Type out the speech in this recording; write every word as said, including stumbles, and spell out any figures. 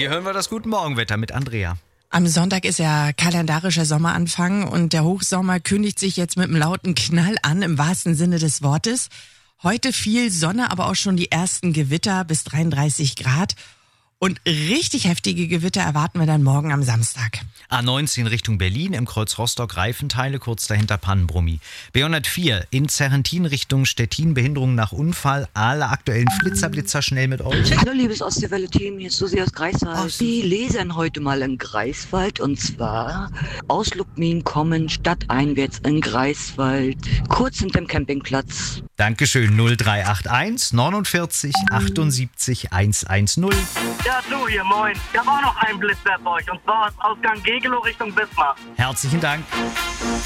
Hier hören wir das Guten Morgenwetter mit Andrea. Am Sonntag ist ja kalendarischer Sommeranfang und der Hochsommer kündigt sich jetzt mit einem lauten Knall an, im wahrsten Sinne des Wortes. Heute viel Sonne, aber auch schon die ersten Gewitter bis dreiunddreißig Grad. Und richtig heftige Gewitter erwarten wir dann morgen am Samstag. A neunzehn Richtung Berlin, im Kreuz Rostock Reifenteile, kurz dahinter Pannenbrummi. B hundertvier in Serrentin Richtung Stettin, Behinderung nach Unfall. Alle aktuellen Flitzerblitzer schnell mit euch. Hallo liebes Ostseewelle-Team, hier ist Susi aus Greifswald. Die lesen heute mal in Greifswald und zwar aus Lubmin kommen stadteinwärts in Greifswald, kurz hinterm Campingplatz. Dankeschön, null drei acht eins neunundvierzig achtundsiebzig hundertzehn. Ja, du hier, moin. Ich habe auch noch einen Blitzer für euch und zwar aus Ausgang Gegelow Richtung Bismarck. Herzlichen Dank.